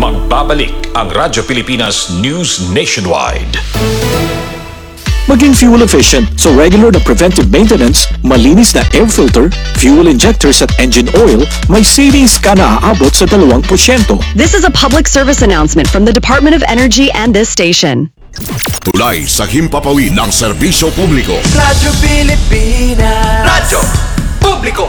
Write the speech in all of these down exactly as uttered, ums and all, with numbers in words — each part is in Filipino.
Magbabalik ang Radyo Pilipinas News Nationwide. Maging fuel efficient, so regular na preventive maintenance, malinis na air filter, fuel injectors at engine oil, may savings ka na aabot sa dalawang porsyento. This is a public service announcement from the Department of Energy and this station. Tulay sa himpapawid ng serbisyo publiko. Radyo Pilipinas. Radyo Publiko.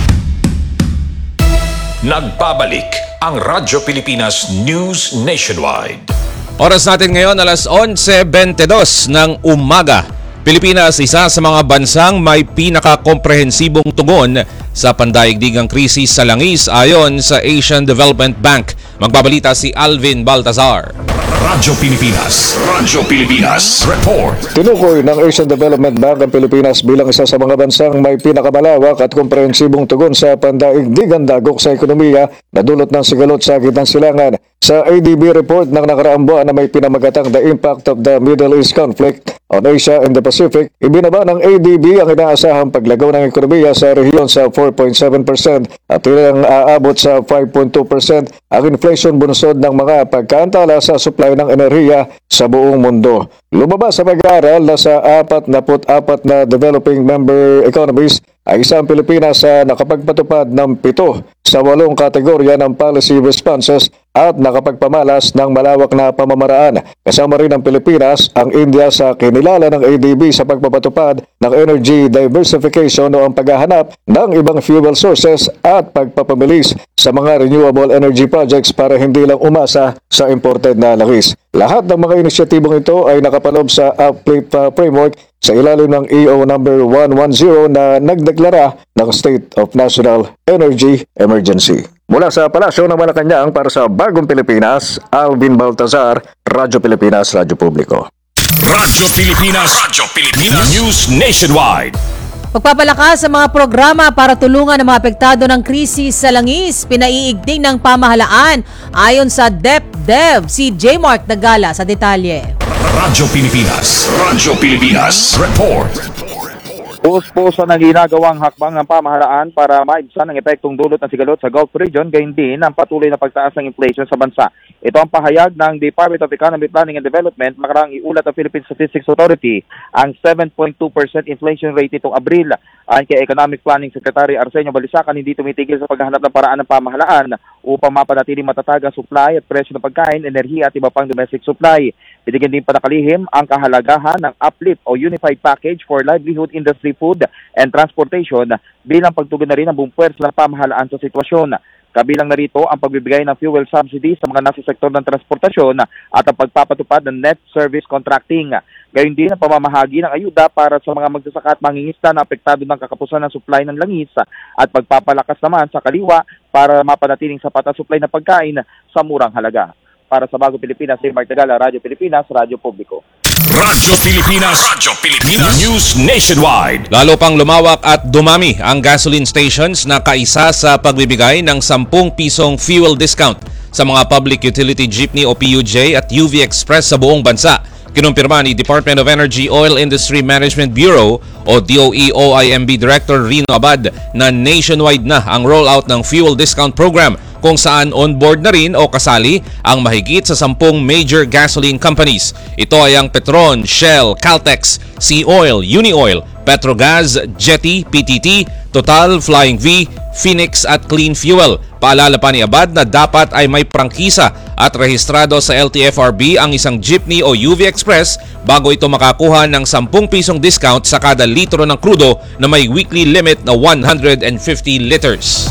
Nagbabalik ang Radyo Pilipinas News Nationwide. Oras natin ngayon alas onse bentidós ng umaga. Pilipinas, isa sa mga bansang may pinakakomprehensibong tugon sa pandaigdigang krisis sa langis ayon sa Asian Development Bank. Magbabalita si Alvin Baltazar. Radyo Pilipinas. Radyo Pilipinas. Report. Tinukoy ng Asian Development Bank ang Pilipinas bilang isa sa mga bansang may pinakamalawak at komprehensibong tugon sa pandaigdigang dagok sa ekonomiya na dulot ng sigalot sa gitnang silangan. Sa A D B report ng nakaraang buwan na may pinamagatang The Impact of the Middle East Conflict on Asia and the Pacific, ibinaba ng A D B ang inaasahang paglagaw ng ekonomiya sa rehiyon sa four point seven percent at ilang aabot sa five point two percent ang inflation bunsod ng mga pagkaantala sa supply ng enerhiya sa buong mundo. Lumabas sa pag-aaral na sa forty-four na developing member economies ay isang Pilipinas sa nakapagpatupad ng pito sa walong kategorya ng policy responses at nakapagpamalas ng malawak na pamamaraan. Kasama rin ang Pilipinas, ang India sa kinilala ng A D B sa pagpapatupad ng energy diversification o ang paghahanap ng ibang fuel sources at pagpapabilis sa mga renewable energy projects para hindi lang umasa sa imported na langis. Lahat ng mga inisyatibong ito ay nakapaloob sa Uplift uh, Framework sa ilalim ng E O number one ten na nagdeklara ng State of National Energy Emergency. Mula sa Palasyo ng Malacanang para sa Bagong Pilipinas, Alvin Baltazar, Radyo Pilipinas, Radyo Publiko. Radyo Pilipinas. Radyo Pilipinas News Nationwide. Pagpapalakas sa mga programa para tulungan ang mga apektado ng krisis sa langis, pinaiigting ng pamahalaan ayon sa DepDev. Si J. Mark Dagala sa detalye. Radyo Pilipinas. Radyo Pilipinas. Report. Puspos-puso ng ginagawang hakbang ng pamahalaan para maibsan ang epektong dulot ng sigalot sa Gulf region, gayon din ang patuloy na pagtaas ng inflation sa bansa. Ito ang pahayag ng Department of Economic Planning and Development makaraang iulat ng Philippine Statistics Authority ang seven point two percent inflation rate nitong Abril. Ayon kay Economic Planning Secretary Arsenio Balisacan, hindi tumitigil sa paghahanap ng paraan ng pamahalaan upang mapanatiling matatag ang supply at presyo ng pagkain, enerhiya at iba pang domestic supply. Binigyan din panakalihim ang kahalagahan ng Uplift o Unified Package for Livelihood Industry, Food and Transportation bilang pagtugon na rin ng buong puwersa ng pamahalaan sa sitwasyon. Kabilang na rito ang pagbibigay ng fuel subsidy sa mga nasa sektor ng transportasyon at ang pagpapatupad ng net service contracting. Gayon din ang pamamahagi ng ayuda para sa mga magsasaka at mangingisda na apektado ng kakapusan ng supply ng langis at pagpapalakas naman sa kaliwa para mapanatiling sapat ang supply ng pagkain sa murang halaga. Para sa Bagong Pilipinas, si Mark Tagala, Radyo Pilipinas, Radyo Publiko. Radyo Pilipinas. Radyo Pilipinas News Nationwide. Lalo pang lumawak at dumami ang gasoline stations na kaisa sa pagbibigay ng ten pisong fuel discount sa mga public utility jeepney o P U J at U V Express sa buong bansa. Kinumpirma ni Department of Energy Oil Industry Management Bureau o D O E O I M B Director Rino Abad na nationwide na ang rollout ng fuel discount program kung saan on-board na rin o kasali ang mahigit sa sampung major gasoline companies. Ito ay ang Petron, Shell, Caltex, Sea Oil, Unioil, Petrogas, Jetty, P T T, Total, Flying V, Phoenix at Clean Fuel. Paalala pa ni Abad na dapat ay may prangkisa at rehistrado sa L T F R B ang isang jeepney o U V Express bago ito makakuha ng ten pisong discount sa kada litro ng krudo na may weekly limit na one hundred fifty liters.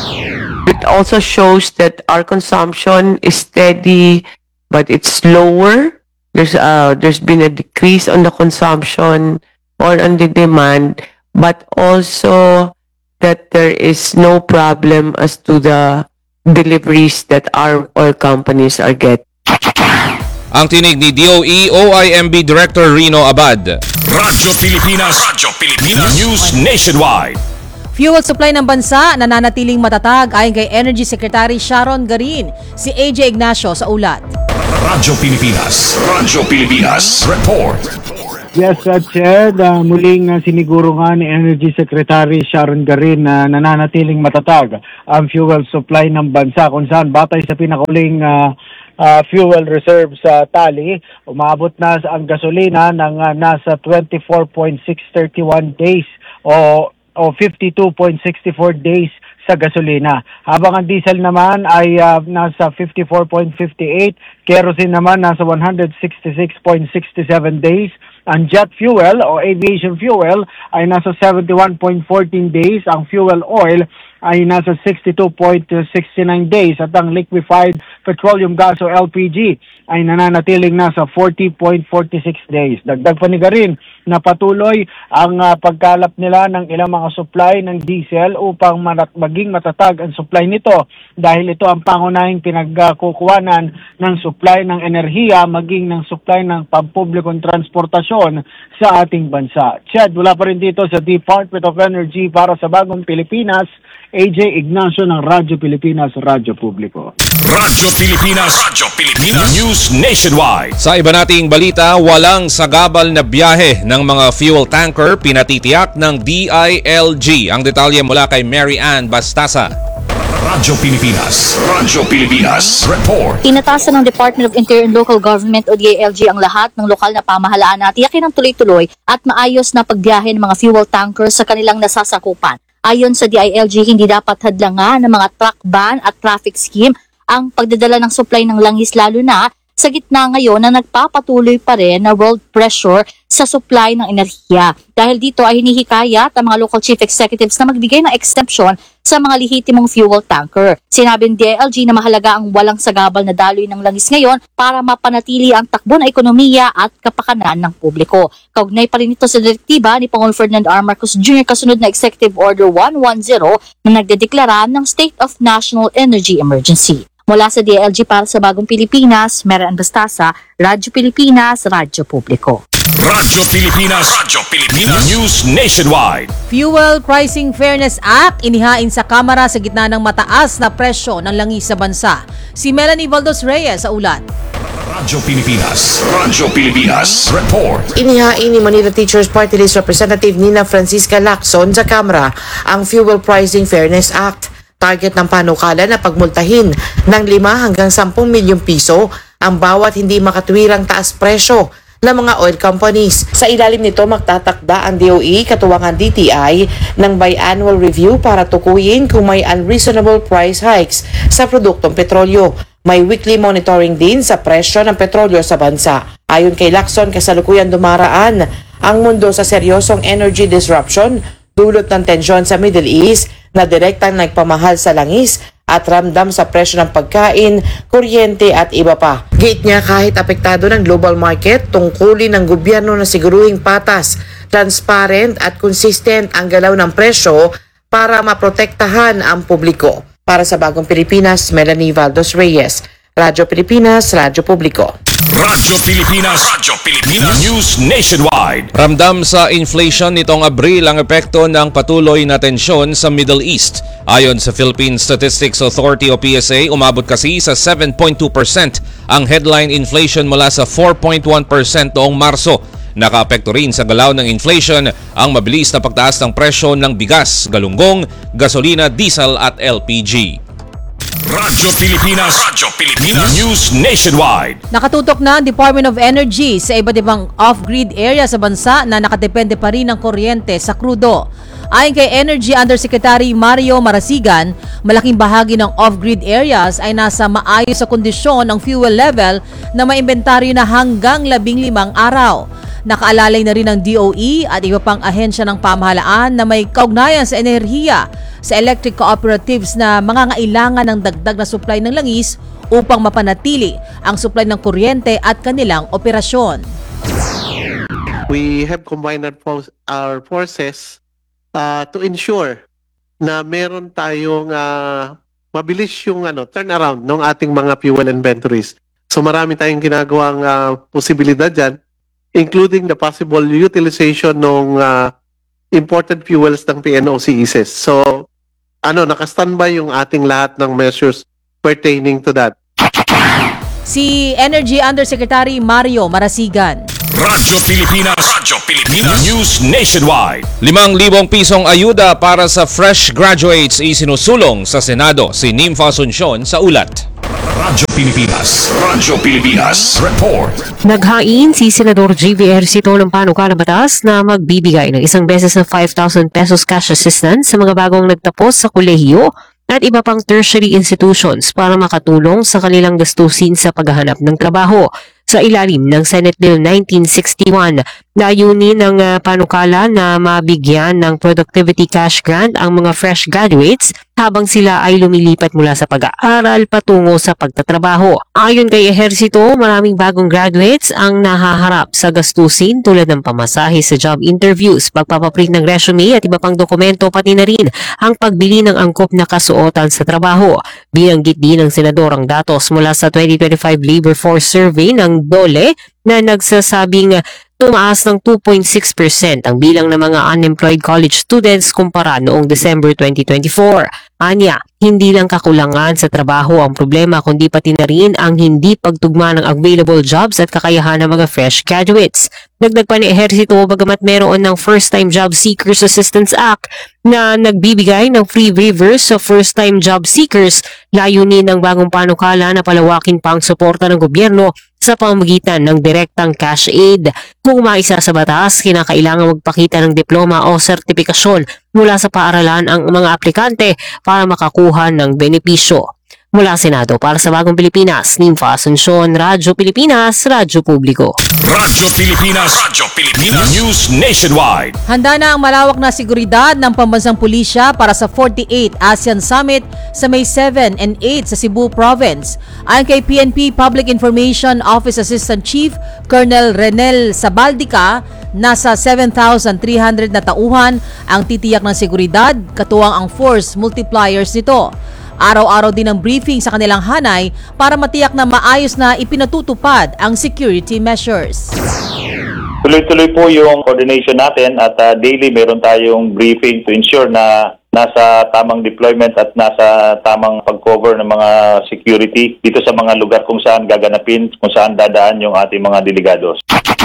It also shows that our consumption is steady, but it's lower. There's uh, there's been a decrease on the consumption or on the demand, but also that there is no problem as to the deliveries that our oil companies are getting. Ang tinig ni D O E O I M B Director Rino Abad. Radyo Pilipinas. Radyo Pilipinas News Nationwide. Fuel supply ng bansa nananatiling matatag ayon kay Energy Secretary Sharon Garin. Si A J Ignacio sa ulat. Radyo Pilipinas. Radyo Pilipinas. Report. Yes, uh, Chad, uh, muling uh, siniguro nga ni Energy Secretary Sharon Garin na nananatiling matatag ang fuel supply ng bansa kung saan batay sa pinakauling uh, uh, fuel reserve sa tali, umabot na ang gasolina ng uh, nasa twenty-four point six three one days o, o fifty-two point six four days sa gasolina. Habang ang diesel naman ay uh, nasa fifty-four point five eight, kerosene naman nasa one sixty-six point six seven days, ang jet fuel o aviation fuel ay nasa seventy-one point one four days, ang fuel oil ay nasa sixty-two point six nine days at ang liquefied petroleum gas o L P G ay nananatiling nasa forty point four six days. Dagdag pa ni Garin na patuloy ang uh, pagkalap nila ng ilang mga supply ng diesel upang manat- maging matatag ang supply nito dahil ito ang pangunahing pinagkukuhanan ng supply ng enerhiya maging ng supply ng pampublikong transportasyon sa ating bansa. Chad, wala pa rin dito sa Department of Energy para sa Bagong Pilipinas, A J Ignacio ng Radyo Pilipinas, Radyo Publiko. Radyo Pilipinas. Radyo Pilipinas. News Nationwide. Sa iba nating balita, walang sagabal na biyahe ng mga fuel tanker pinatitiyak ng D I L G. Ang detalye mula kay Mary Ann Bastasa. Radyo Pilipinas. Radyo Pilipinas. Report. Tinatasan ng Department of Interior and Local Government o D I L G ang lahat ng lokal na pamahalaan na tiyakin ng tuloy-tuloy at maayos na pagbiyahe ng mga fuel tankers sa kanilang nasasakupan. Ayon sa D I L G, hindi dapat hadlangan ng mga truck ban at traffic scheme ang pagdadala ng supply ng langis lalo na sa gitna ngayon na nagpapatuloy pa rin na world pressure sa supply ng enerhiya. Dahil dito ay hinihikayat ang mga local chief executives na magbigay ng exemption sa mga lehitimong fuel tanker. Sinabi ng D I L G na mahalaga ang walang sagabal na daloy ng langis ngayon para mapanatili ang takbo ng ekonomiya at kapakanan ng publiko. Kaugnay pa rin ito sa direktiba ni Pangulong Ferdinand R. Marcos Junior kasunod na Executive Order one ten na nagdedeklara ng State of National Energy Emergency. Mula sa D I L G para sa Bagong Pilipinas, Mary Ann Bastasa, Radyo Pilipinas, Radyo Publiko. Radyo Pilipinas. Radyo Pilipinas. News Nationwide. Fuel Pricing Fairness Act inihain sa Kamara sa gitna ng mataas na presyo ng langis sa bansa. Si Melanie Valdos Reyes sa ulat. Radyo Pilipinas. Radyo Pilipinas. Report. Inihain ni Manila Teachers Party List Representative Nina Francisca Lacson sa Kamara ang Fuel Pricing Fairness Act. Target ng panukala na pagmultahin ng lima hanggang sampung milyong piso ang bawat hindi makatuwirang taas presyo ng mga oil companies. Sa ilalim nito, magtatakda ang D O E katuwangan D T I ng biannual review para tukuyin kung may unreasonable price hikes sa produktong petrolyo. May weekly monitoring din sa presyo ng petrolyo sa bansa. Ayon kay Lacson, kasalukuyan dumaraan ang mundo sa seryosong energy disruption dulot ng tensyon sa Middle East na direktang nagpamahal sa langis at ramdam sa presyo ng pagkain, kuryente at iba pa. Gate niya kahit apektado ng global market, tungkulin ng gobyerno na siguruhing patas, transparent at consistent ang galaw ng presyo para maprotektahan ang publiko. Para sa Bagong Pilipinas, Melanie Valdos Reyes, Radyo Pilipinas, Radyo Publiko. Radyo Pilipinas. Radyo Pilipinas. News Nationwide. Ramdam sa inflation nitong Abril ang epekto ng patuloy na tensyon sa Middle East. Ayon sa Philippine Statistics Authority o P S A, umabot kasi sa seven point two percent ang headline inflation mula sa four point one percent noong Marso. Nakaapekto rin sa galaw ng inflation ang mabilis na pagtaas ng presyo ng bigas, galunggong, gasolina, diesel at L P G. Radyo Pilipinas. Radyo Pilipinas. News Nationwide. Nakatutok na ang Department of Energy sa iba't ibang off-grid area sa bansa na nakadepende pa rin ng kuryente sa krudo. Ayon kay Energy Undersecretary Mario Marasigan, malaking bahagi ng off-grid areas ay nasa maayos sa kondisyon ng fuel level na maimbentaryo na hanggang labing limang araw. Nakaalalay na rin ng D O E at iba pang ahensya ng pamahalaan na may kaugnayan sa enerhiya sa electric cooperatives na mangangailangan ng dagdag na supply ng langis upang mapanatili ang supply ng kuryente at kanilang operasyon. We have combined our, fo- our forces uh, to ensure na meron tayong uh, mabilis yung ano, turnaround ng ating mga fuel inventories. So marami tayong ginagawang uh, posibilidad dyan, including the possible utilization ng uh, imported fuels ng P N O C E S E S. So, ano, naka-standby yung ating lahat ng measures pertaining to that. Si Energy Undersecretary Mario Marasigan. Radyo Pilipinas. Radyo Pilipinas. News Nationwide. Limang libong pisong ayuda para sa fresh graduates isinusulong sa Senado si Nympha Asuncion sa ulat. Radyo Pilipinas. Radyo Pilipinas. Report. Naghain si Senador J V Ejercito ng panukalang batas na magbibigay ng isang beses na five thousand pesos cash assistance sa mga bagong nagtapos sa kolehiyo at iba pang tertiary institutions para makatulong sa kanilang gastusin sa paghahanap ng trabaho. Sa ilalim ng Senate Bill nineteen sixty-one, layunin ng uh, panukala na mabigyan ng productivity cash grant ang mga fresh graduates habang sila ay lumilipat mula sa pag-aaral patungo sa pagtatrabaho. Ayon kay Ejercito, maraming bagong graduates ang nahaharap sa gastusin tulad ng pamasahe sa job interviews, pagpapaprint ng resume at iba pang dokumento, pati na rin ang pagbili ng angkop na kasuotan sa trabaho. Binanggit din ng senador ang datos mula sa twenty twenty-five Labor Force Survey ng D O L E na nagsasabing tumaas ng two point six percent ang bilang ng mga unemployed college students kumpara noong December twenty twenty-four. Anya, hindi lang kakulangan sa trabaho ang problema kundi pati na rin ang hindi pagtugma ng available jobs at kakayahan ng mga fresh graduates. Dagdag pa ni Ejercito, bagamat meron ng First-Time Job Seekers Assistance Act na nagbibigay ng free waivers sa first-time job seekers, layunin ng bagong panukala na palawakin pa ang suporta ng gobyerno sa pamamagitan ng direktang cash aid. Kung maisa sa batas, kinakailangan magpakita ng diploma o sertipikasyon mula sa paaralan ang mga aplikante para makakuha ng benepisyo. Mula Senado para sa Bagong Pilipinas, Nympha Asuncion, Radyo Pilipinas, Radyo Publiko. Radyo Pilipinas. Radyo Pilipinas. News Nationwide. Handa na ang malawak na seguridad ng pambansang pulisya para sa forty-eighth ASEAN Summit sa May seven and eight sa Cebu Province. Ayon kay P N P Public Information Office Assistant Chief Colonel Renel Sabaldica, nasa seven thousand three hundred na tauhan ang titiyak ng seguridad, katuwang ang force multipliers nito. Araw-araw din ang briefing sa kanilang hanay para matiyak na maayos na ipinatutupad ang security measures. Tuloy-tuloy po yung coordination natin at uh, daily meron tayong briefing to ensure na nasa tamang deployment at nasa tamang pag-cover ng mga security dito sa mga lugar kung saan gaganapin, kung saan dadaan yung ating mga delegados.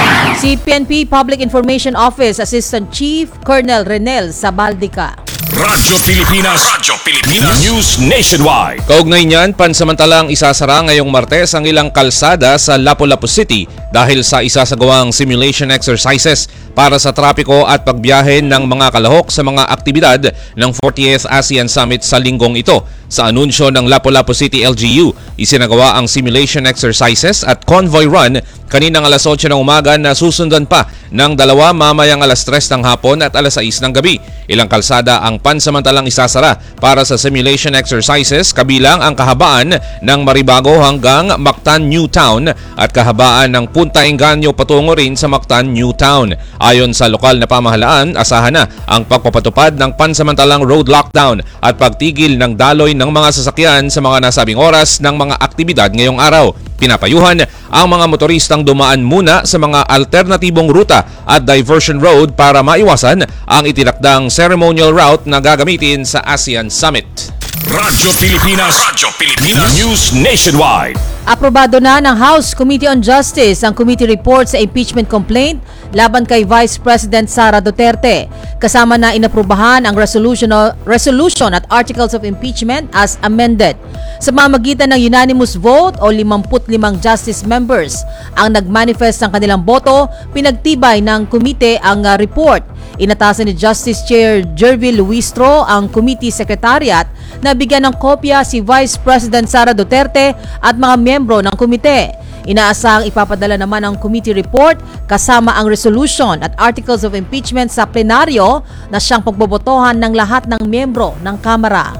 Si P N P Public Information Office Assistant Chief Colonel Renel Sabaldica. Radyo Pilipinas. Radyo Pilipinas. News Nationwide. Kaugnay niyan, pansamantalang isasara ngayong Martes ang ilang kalsada sa Lapu-Lapu City dahil sa isasagawang simulation exercises para sa trapiko at pagbiyahe ng mga kalahok sa mga aktibidad ng fortieth ASEAN Summit sa linggong ito. Sa anunsyo ng Lapu-Lapu City L G U, isinagawa ang simulation exercises at convoy run kaninang alas otso ng umaga na susundan pa ng dalawa mamayang alas tres ng hapon at alas sais ng gabi. Ilang kalsada ang pansamantalang isasara para sa simulation exercises, kabilang ang kahabaan ng Maribago hanggang Mactan New Town at kahabaan ng Punta Engaño patungo rin sa Mactan New Town. Ayon sa lokal na pamahalaan, asahan na ang pagpapatupad ng pansamantalang road lockdown at pagtigil ng daloy ng mga sasakyan sa mga nasabing oras ng mga aktibidad ngayong araw. Pinapayuhan ang mga motoristang dumaan muna sa mga alternatibong ruta at diversion road para maiwasan ang itinakdang ceremonial route na gagamitin sa ASEAN Summit. Radyo Pilipinas. Radyo Pilipinas. News Nationwide. Aprobado na ng House Committee on Justice ang committee report sa impeachment complaint laban kay Vice President Sara Duterte. Kasama na inaprubahan ang resolution, resolution at articles of impeachment as amended. Sa mamagitan ng unanimous vote o fifty-five justice members ang nagmanifest ng kanilang boto, pinagtibay ng komite ang uh, report. Inatasan ni Justice Chair Jervil Luistro ang committee secretariat na bigyan ng kopya si Vice President Sara Duterte at mga miyembro ng komite. Inaasahang ipapadala naman ang committee report kasama ang resolution at articles of impeachment sa plenaryo na siyang pagbobotohan ng lahat ng miyembro ng Kamara.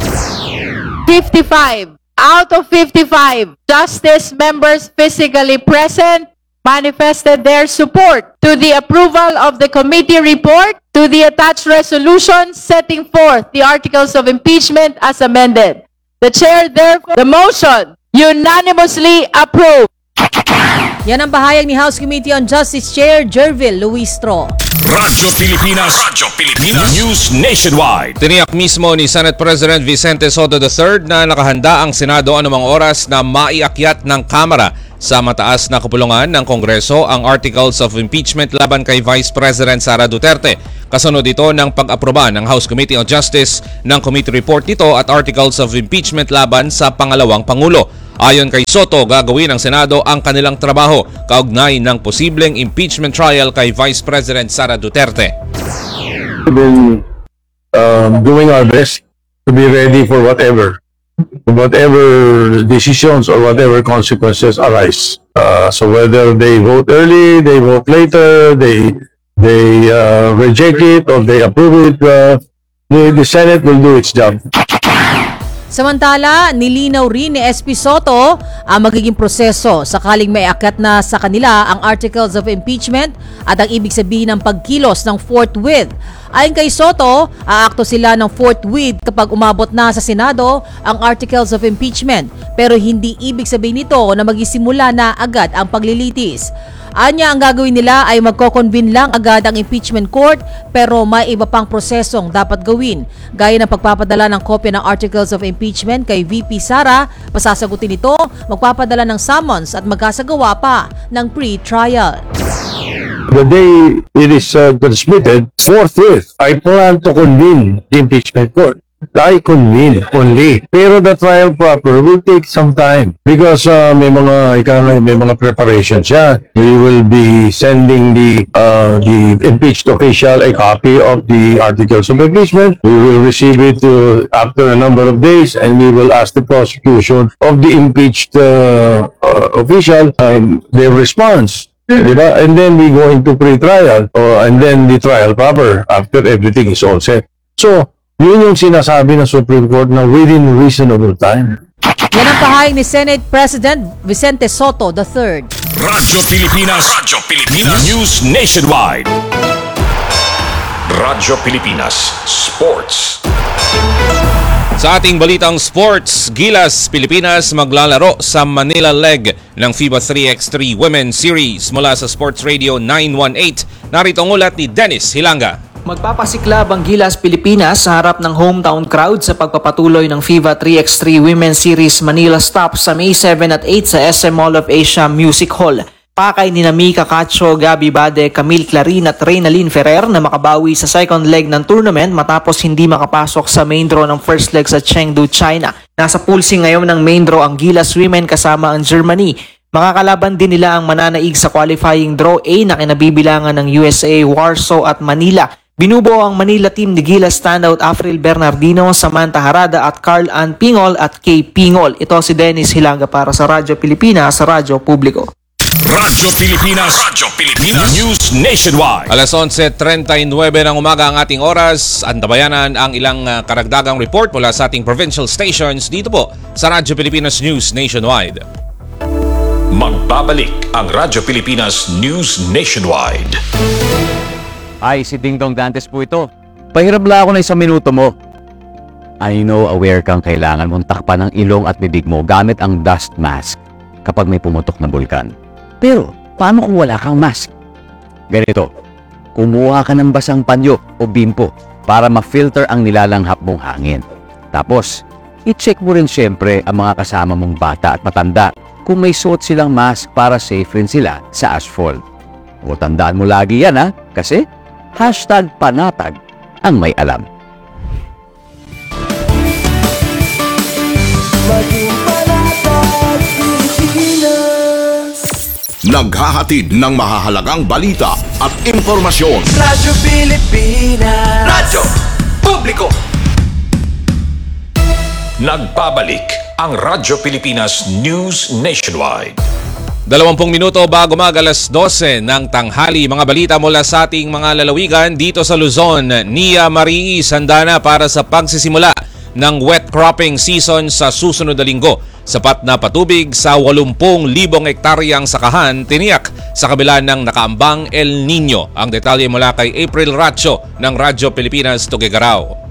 fifty-five out of fifty-five justice members physically present manifested their support to the approval of the committee report to the attached resolution setting forth the articles of impeachment as amended. The chair therefore the motion unanimously approved. Yan ang bahayag ni House Committee on Justice Chair Jervil Luistro. Radyo Pilipinas. Radyo Pilipinas. News Nationwide. Tiniyak mismo ni Senate President Vicente Soto the third na nakahanda ang Senado anumang oras na maiakyat ng Kamara sa mataas na kapulungan ng Kongreso ang Articles of Impeachment laban kay Vice President Sara Duterte. Kasunod ito ng pag-aproba ng House Committee on Justice ng committee report nito at Articles of Impeachment laban sa pangalawang Pangulo. Ayon kay Soto, gagawin ng Senado ang kanilang trabaho kaugnay ng posibleng impeachment trial kay Vice President Sara Duterte. We've been um, doing our best to be ready for whatever, whatever decisions or whatever consequences arise. Uh, so whether they vote early, they vote later, they they uh, reject it or they approve it, uh, the, the Senate will do its job. Samantala, nilinaw rin ni S P Soto ang magiging proseso sakaling may akyat na sa kanila ang Articles of Impeachment at ang ibig sabihin ng pagkilos ng forthwith. Ayon kay Soto, aakto sila ng forthwith kapag umabot na sa Senado ang Articles of Impeachment, pero hindi ibig sabihin nito na magisimula na agad ang paglilitis. Anya, ang gagawin nila ay magko-convene lang agad ang impeachment court pero may iba pang prosesong dapat gawin. Gaya ng pagpapadala ng kopya ng Articles of Impeachment kay V P Sara, pasasagutin ito, magpapadala ng summons at magkasagawa pa ng pre-trial. The day it is uh, transmitted, forthwith, I plan to convene the impeachment court. I convene only. Pero the trial proper will take some time because uh, may mga ika, may mga preparations siya. We will be sending the uh, the impeached official a copy of the Articles of Impeachment. We will receive it uh, after a number of days and we will ask the prosecution of the impeached uh, uh, official um, their response. Diba? And then we go into pre-trial uh, and then the trial proper after everything is all set. So, yun yung sinasabi ng Supreme Court na within reasonable time. Yan ang pahayag ni Senate President Vicente Soto the third. Radyo Pilipinas. Radyo Pilipinas. News Nationwide. Radyo Pilipinas Sports. Sa ating balitang sports, Gilas Pilipinas maglalaro sa Manila leg ng FIBA three by three Women's Series mula sa Sports Radio nine one eight. Narito ang ulat ni Dennis Hilanga. Magpapasiklab ang Gilas Pilipinas sa harap ng hometown crowd sa pagpapatuloy ng FIBA three by three Women's Series Manila Stop sa May seven at eight sa S M Mall of Asia Music Hall. Pakay ni Mika Cacho, Gabi Bade, Camille Clarin at Reynalyn Ferrer na makabawi sa second leg ng tournament matapos hindi makapasok sa main draw ng first leg sa Chengdu, China. Nasa pool C ngayon ng main draw ang Gilas Women kasama ang Germany. Makakalaban din nila ang mananaig sa qualifying draw A na kinabibilangan ng U S A, Warsaw at Manila. Binubuo ang Manila team ni Gilas standout Afril Bernardino, Samantha Harada at Carl Ann Pingol at Kay Pingol. Ito si Dennis Hilanga para sa Radyo Pilipinas sa Radyo Publiko. Radyo Pilipinas. Radyo Pilipinas. News Nationwide. Alas onse trenta-nueve ng umaga ang ating oras. Antabayanan ang ilang uh, karagdagang report mula sa ating provincial stations dito po sa Radyo Pilipinas News Nationwide. Magbabalik ang Radyo Pilipinas News Nationwide. Ay, si Ding Dong Dantes po ito. Pahirap lang ako na isang minuto mo. I know aware kang kailangan mong takpan ang ilong at bibig mo gamit ang dust mask kapag may pumutok na bulkan. Pero, paano kung wala kang mask? Ganito, kumuha ka ng basang panyo o bimpo para ma-filter ang nilalanghap mong hangin. Tapos, i-check mo rin siyempre ang mga kasama mong bata at matanda kung may suot silang mask para safe rin sila sa asphalt. O tandaan mo lagi yan ha, kasi hashtag panatag ang may alam. Naghahatid ng mahahalagang balita at impormasyon. Radyo Pilipinas. Radyo Publiko. Nagbabalik ang Radyo Pilipinas News Nationwide. Dalawampung minuto bago mag alas dose ng tanghali, mga balita mula sa ating mga lalawigan dito sa Luzon. Nia Marie handa na para sa pagsisimula ng wet cropping season sa susunod na linggo. Sapat na patubig sa walumpung libong hektaryang sakahan tiniyak sa kabila ng nakaambang El Nino. Ang detalye mula kay April Racho ng Radyo Pilipinas Tuguegarao.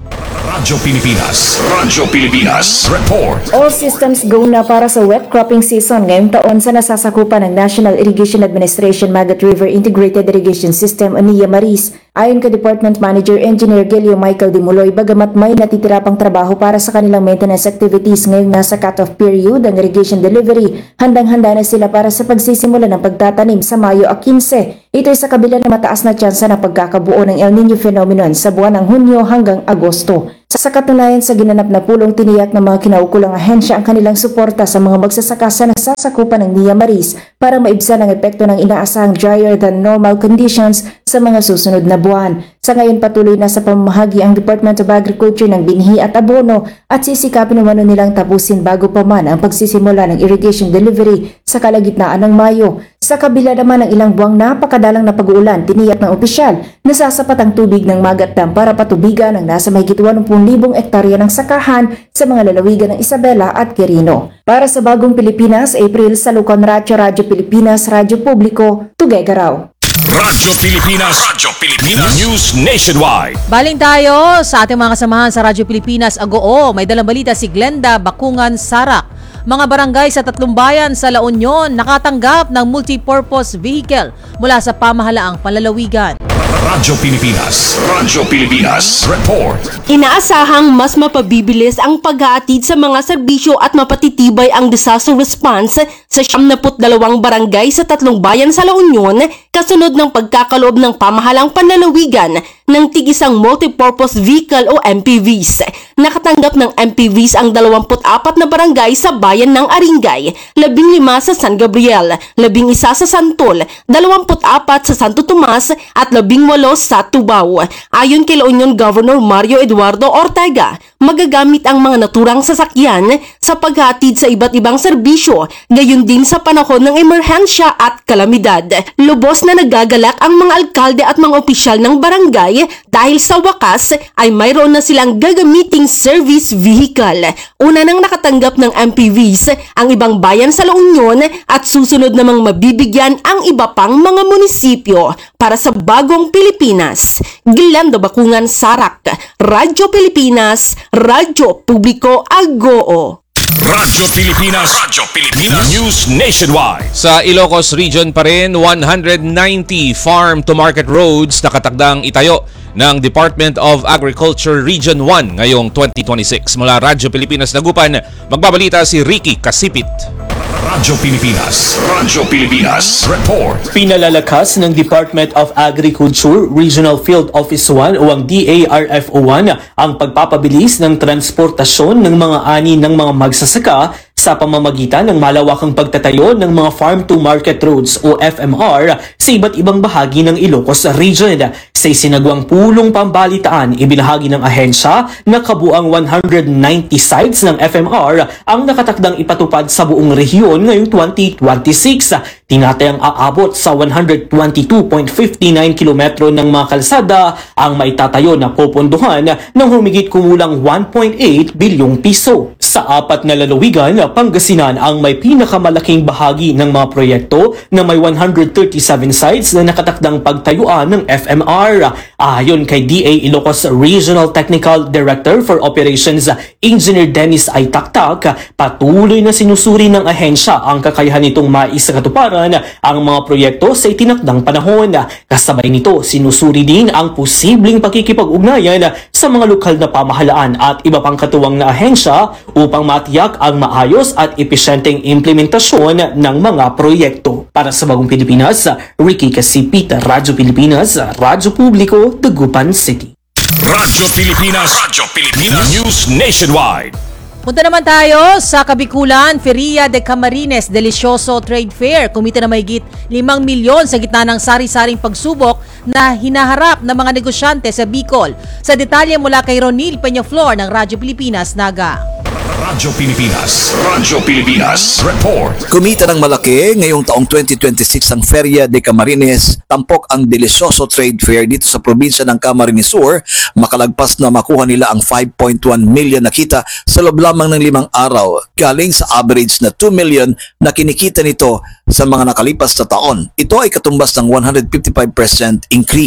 Radyo Pilipinas. Radyo Pilipinas. Report. All systems go na para sa wet cropping season ngayong taon sa nasasakupan ng National Irrigation Administration Magat River Integrated Irrigation System o NIA Maris. Ayon kay Department Manager Engineer Gelio Michael Dimuloy, bagamat may natitira pang trabaho para sa kanilang maintenance activities ngayong nasa cut-off period ang irrigation delivery, handang-handa na sila para sa pagsisimula ng pagtatanim sa Mayo fifteen. Ito ay sa kabila ng mataas na tsansa ng pagkakabuo ng El Nino phenomenon sa buwan ng Hunyo hanggang Agosto. Sa katunayan sa ginanap na pulong, tiniyak ng mga kinaukulang ahensya ang kanilang suporta sa mga magsasaka sa nasasakupan ng NIA Maris para maibsan ang epekto ng inaasahang drier than normal conditions sa mga susunod na buwan. Sa ngayon, patuloy na sa pamamahagi ang Department of Agriculture ng binhi at abono at sisikapin naman nilang tapusin bago pa man ang pagsisimula ng irrigation delivery sa kalagitnaan ng Mayo. Sa kabila naman ng ilang buwang napakadalang na pag-uulan, tiniyak ng opisyal na sasapat ang tubig ng Magat Dam para patubigan ang nasa mahigit eighty libong ektarya ng sakahan sa mga lalawigan ng Isabela at Quirino. Para sa Bagong Pilipinas, April Salucon Radyo, Radyo Pilipinas, Radyo Publiko, Tuguegarao. Radyo Pilipinas. Radyo Pilipinas. News Nationwide. Baling tayo sa ating mga kasamahan sa Radyo Pilipinas Agoo. May dalang balita si Glenda Bakungan Sarak. Mga barangay sa tatlong bayan sa La Union nakatanggap ng multipurpose vehicle mula sa pamahalaang panlalawigan. Radyo Pilipinas. Radyo Pilipinas. Report. Inaasahang mas mapabibilis ang pag-aatid sa mga serbisyo at mapatitibay ang disaster response sa siyam na dalawang barangay sa tatlong bayan sa La Union kasunod ng pagkakaloob ng pamahalang panlalawigan ng tig-isang multipurpose vehicle o M P Vs. Nakatanggap ng M P Vs ang twenty-four na barangay sa bayan ng Aringay, fifteen sa San Gabriel, eleven sa Santol, twenty-four sa Santo Tomas at eighteen sa Tubao. Ayon kay La Union Governor Mario Eduardo Ortega, magagamit ang mga naturang sasakyan sa paghatid sa iba't ibang serbisyo, gayon din sa panahon ng emerhensya at kalamidad. Lubos na nagagalak ang mga alkalde at mga opisyal ng barangay dahil sa wakas ay mayroon na silang gagamiting service vehicle. Una nang nakatanggap ng M P Vs ang ibang bayan sa La Union at susunod namang mabibigyan ang iba pang mga munisipyo. Para sa Bagong Pilipinas, Glenda Bakungan Sarak, Radyo Pilipinas, Radyo Publiko Agoo. Radyo Pilipinas. Radyo Pilipinas. News Nationwide. Sa Ilocos Region pa rin, one hundred ninety farm-to-market roads nakatakdang itayo ng Department of Agriculture Region one ngayong twenty twenty-six. Mula Radyo Pilipinas Dagupan, magbabalita si Ricky Kasipit. Radyo Pilipinas. Radyo Pilipinas. Report. Pinalalakas ng Department of Agriculture Regional Field Office one o ang D A R F O one ang pagpapabilis ng transportasyon ng mga ani ng mga magsasaka sa pamamagitan ng malawakang pagtatayo ng mga farm-to-market roads o F M R sa iba't ibang bahagi ng Ilocos Region. Sa isinagawang pulong pambalitaan, ibinahagi ng ahensya na kabuang one hundred ninety sites ng F M R ang nakatakdang ipatupad sa buong rehiyon ngayong twenty twenty-six. Tinatayang aabot sa one hundred twenty-two point five nine kilometro ng mga kalsada ang maitatayo na popondohan ng humigit kumulang one point eight bilyong piso. Sa apat na lalawigan, Pangasinan ang may pinakamalaking bahagi ng mga proyekto na may one hundred thirty-seven sites na nakatakdang pagtayuan ng F M R. Ayon kay D A Ilocos Regional Technical Director for Operations Engineer Dennis Aitaktak, patuloy na sinusuri ng ahensya ang kakayahan nitong maisakatuparan ang mga proyekto sa itinakdang panahon. Kasabay nito, sinusuri din ang posibleng pakikipag-ugnayan sa mga lokal na pamahalaan at iba pang katuwang na ahensya upang matiyak ang maayos at epesyenteng implementasyon ng mga proyekto. Para sa Bagong Pilipinas, Ricky Kasipit, Radyo Pilipinas, Radyo Publiko, Dagupan City. Radyo Pilipinas. Radyo Pilipinas. News Nationwide. Punta naman tayo sa Kabikulan, Feria de Camarines Delicioso Trade Fair. Kumita na mahigit limang milyon sa gitna ng sari-saring pagsubok na hinaharap ng mga negosyante sa Bicol. Sa detalye mula kay Ronil Peñaflor ng Radyo Pilipinas, Naga. Radyo Pilipinas. Radyo Pilipinas. Report. Kumita ng malaki ngayong taong twenty twenty-six ang Feria de Camarines, tampok ang Delicioso Trade Fair dito sa probinsya ng Camarines Sur. Makalagpas na makuha nila ang five point one million na kita sa loob lamang ng limang araw, galing sa average na two million na kinikita nito sa mga nakalipas na taon. Ito ay katumbas ng one hundred fifty-five percent increase.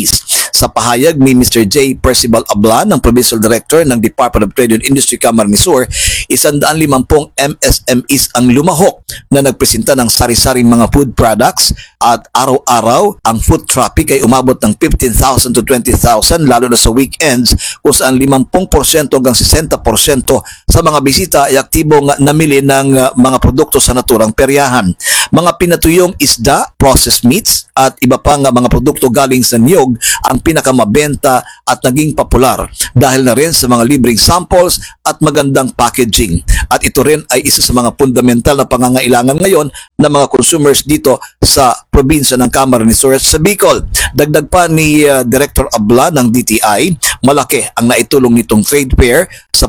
Sa pahayag ni Mister J. Percival Ablan, ng Provincial Director ng Department of Trade and Industry Camarines Sur, one hundred fifty M S M Es ang lumahok na nagpresenta ng sari-saring mga food products at araw-araw ang foot traffic ay umabot ng fifteen thousand to twenty thousand lalo na sa weekends kung saan fifty percent hanggang sixty percent sa mga bisita ay aktibong namili ng uh, mga produkto sa naturang peryahan. Mga pinatuyong isda, processed meats at iba pang uh, mga produkto galing sa niyog ang pinakamabenta at naging popular dahil na rin sa mga libreng samples at magandang packaging. At ito rin ay isa sa mga fundamental na pangangailangan ngayon ng mga consumers dito sa probinsya ng Camarines Sur sa Bicol. Dagdag pa ni uh, Director Abla ng D T I, malaki ang naitulong nitong trade fair sa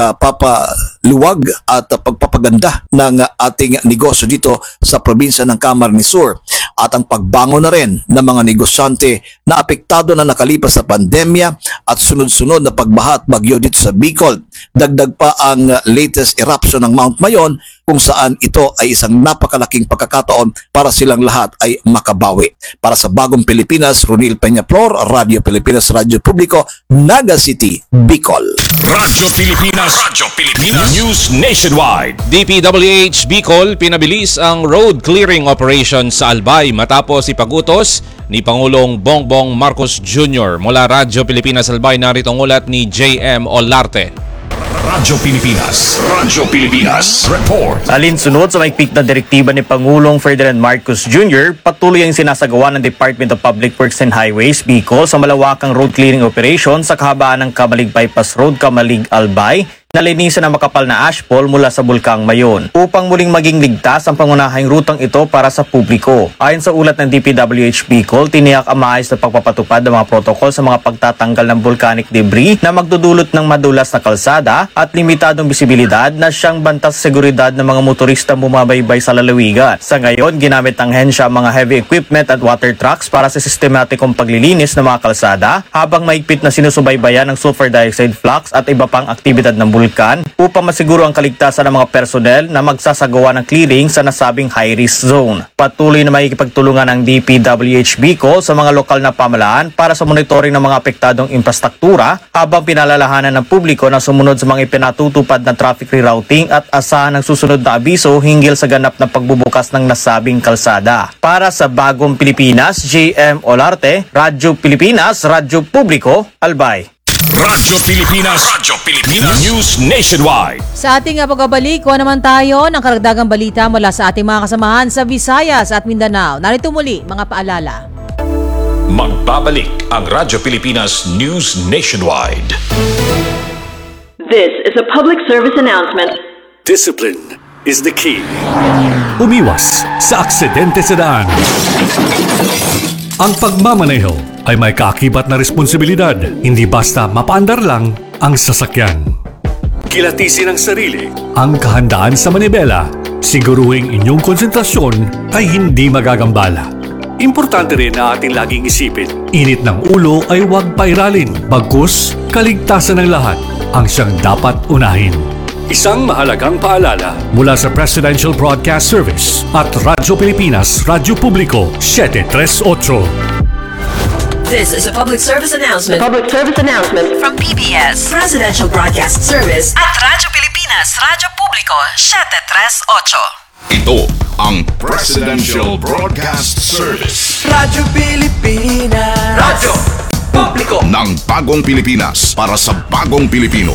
pagpapaluwag uh, at uh, pagpapaganda ng uh, ating negosyo dito sa probinsya ng Camarines Sur at ang pagbangon na rin ng mga negosyante na apektado na nakalipas sa pandemya at sunod-sunod na pagbaha at bagyo dito sa Bicol. Dagdag pa ang uh, latest eruption ng Mount Mayon kung saan ito ay isang napakalaking pagkakataon para silang lahat ay makabawi. Para sa Bagong Pilipinas, Ronil Peñaflor, Radio Pilipinas, Radio Publico, Naga City, Bicol. Radyo Pilipinas, Radyo Pilipinas, News Nationwide. D P W H Bicol pinabilis ang road clearing operation sa Albay matapos ipagutos ni Pangulong Bongbong Marcos Junior Mula Radyo Pilipinas Albay, narito ang ulat ni J M Olarte. Radyo Pilipinas, Radyo Pilipinas, report. Alinsunod sa maigpit na direktiba ni Pangulong Ferdinand Marcos Junior, patuloy ang sinasagawa ng Department of Public Works and Highways Bicol sa malawakang road clearing operation sa kahabaan ng Kamalig Bypass Road, Kamalig Albay, nalinisan ang makapal na ashfall mula sa Bulkang Mayon upang muling maging ligtas ang pangunahing rutang ito para sa publiko. Ayon sa ulat ng D P W H Bicol, tiniyak ang maayos na pagpapatupad ng mga protokol sa mga pagtatanggal ng volcanic debris na magdudulot ng madulas na kalsada at limitadong bisibilidad na siyang bantas sa seguridad ng mga motorista bumabaybay sa lalawigan. Sa ngayon, ginamit ng hensya ang mga heavy equipment at water trucks para sa sistematikong paglilinis ng mga kalsada habang maigpit na sinusubaybayan ng sulfur dioxide flux at iba pang aktibidad ng bulkan upang masiguro ang kaligtasan ng mga personel na magsasagawa ng clearing sa nasabing high-risk zone. Patuloy na makikipagtulungan ng D P W H Bicol sa mga lokal na pamahalaan para sa monitoring ng mga apektadong infrastruktura habang pinalalahanan ng publiko na sumunod sa mga ipinatutupad na traffic rerouting at asahan ng susunod na abiso hinggil sa ganap na pagbubukas ng nasabing kalsada. Para sa Bagong Pilipinas, J M Olarte, Radyo Pilipinas, Radyo Publiko, Albay. Radyo Pilipinas, Radyo Pilipinas, News Nationwide. Sa ating uh, pagbabalik, kuha naman tayo ng karagdagang balita mula sa ating mga kasamahan sa Visayas at Mindanao. Narito muli mga paalala. Magbabalik ang Radyo Pilipinas News Nationwide. This is a public service announcement. Discipline is the key. Umiwas sa aksidente sa daan. Ang pagmamaneho ay may kaakibat na responsibilidad, hindi basta mapaandar lang ang sasakyan. Kilatisin ang sarili, ang kahandaan sa manibela, siguruhing inyong konsentrasyon ay hindi magagambala. Importante rin na ating laging isipin, init ng ulo ay huwag pairalin, bagkus kaligtasan ng lahat ang siyang dapat unahin. Isang mahalagang paalala mula sa Presidential Broadcast Service at Radyo Pilipinas, Radyo Publico, seven three eight. This is a public service announcement. Public service announcement from P B S Presidential Broadcast Service at Radyo Pilipinas, Radyo Publico, seven three eight. Ito ang Presidential Broadcast Service. Radyo Pilipinas, Radyo Publico ng Bagong Pilipinas para sa Bagong Pilipino.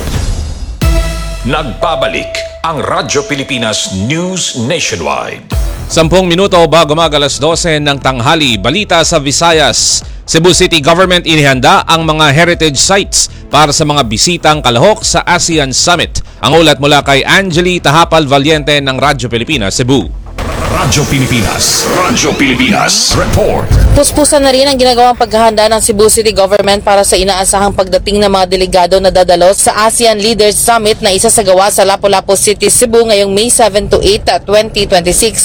Nagbabalik ang Radyo Pilipinas News Nationwide. Sampung minuto bago mag alas dose ng tanghali, balita sa Visayas. Cebu City Government inihanda ang mga heritage sites para sa mga bisitang kalahok sa ASEAN Summit. Ang ulat mula kay Angeli Tahapal Valiente ng Radyo Pilipinas, Cebu. Radyo Pilipinas, Radyo Pilipinas, report. Puspusan na rin ang ginagawang paghahanda ng Cebu City Government para sa inaasahang pagdating ng mga delegado na dadalo sa ASEAN Leaders Summit na isasagawa sa Lapu-Lapu City, Cebu ngayong May seven to eight, twenty twenty-six.